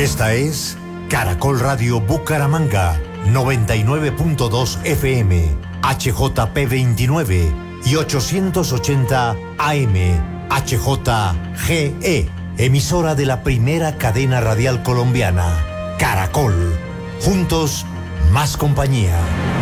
Esta es Caracol Radio Bucaramanga, 99.2 FM, HJP 29 y 880 AM, HJGE, emisora de la primera cadena radial colombiana, Caracol. Juntos, más compañía.